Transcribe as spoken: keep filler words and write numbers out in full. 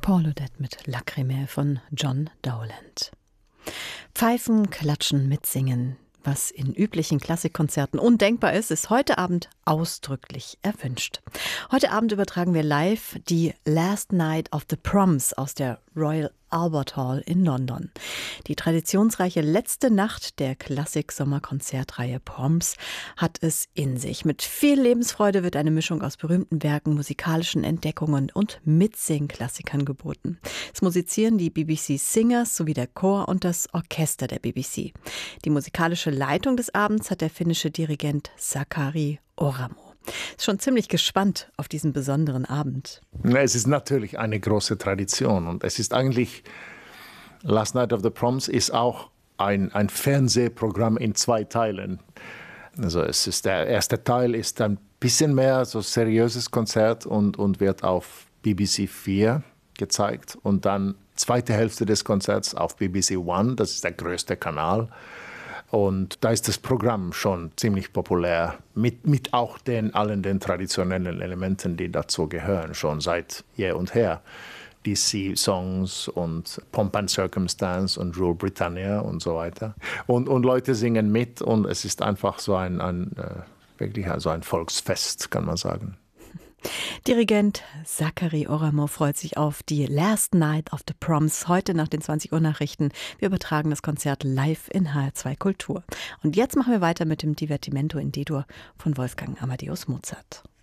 Paul Odette mit Lacrimä von John Dowland. Pfeifen, klatschen, mitsingen. Was in üblichen Klassikkonzerten undenkbar ist, ist heute Abend ausdrücklich erwünscht. Heute Abend übertragen wir live die Last Night of the Proms aus der Royal Albert Hall in London. Die traditionsreiche letzte Nacht der Klassik-Sommerkonzertreihe Proms hat es in sich. Mit viel Lebensfreude wird eine Mischung aus berühmten Werken, musikalischen Entdeckungen und Mitsing-Klassikern geboten. Es musizieren die B B C Singers sowie der Chor und das Orchester der B B C. Die musikalische Leitung des Abends hat der finnische Dirigent Sakari Oramo. Ist schon ziemlich gespannt auf diesen besonderen Abend. Es ist natürlich eine große Tradition und es ist eigentlich, Last Night of the Proms ist auch ein, ein Fernsehprogramm in zwei Teilen. Also es ist der erste Teil ist ein bisschen mehr so seriöses Konzert und, und wird auf B B C vier gezeigt und dann zweite Hälfte des Konzerts auf B B C One, das ist der größte Kanal. Und da ist das Programm schon ziemlich populär, mit, mit auch den, allen den traditionellen Elementen, die dazu gehören, schon seit je und her. D C-Songs und Pomp and Circumstance und Rule Britannia und so weiter. Und, und Leute singen mit und es ist einfach so ein, ein äh, wirklich so ein Volksfest, kann man sagen. Dirigent Sakari Oramo freut sich auf die Last Night of the Proms heute nach den zwanzig Uhr Nachrichten. Wir übertragen das Konzert live in H R zwei Kultur. Und jetzt machen wir weiter mit dem Divertimento in D-Dur von Wolfgang Amadeus Mozart.